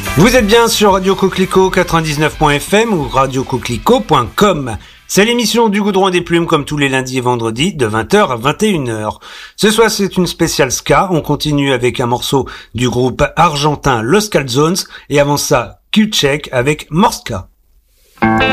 Vous êtes bien sur Radio Coquelicot 99.fm ou radiocoquelicot.com. C'est l'émission du Goudron des Plumes comme tous les lundis et vendredis de 20h à 21h. Ce soir c'est une spéciale ska, on continue avec un morceau du groupe argentin Los Calzones et avant ça Q-Check avec Morska.